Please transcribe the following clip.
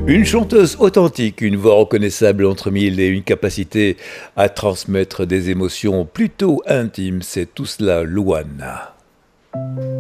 Une chanteuse authentique, une voix reconnaissable entre mille et une capacité à transmettre des émotions plutôt intimes, c'est tout cela, Louane.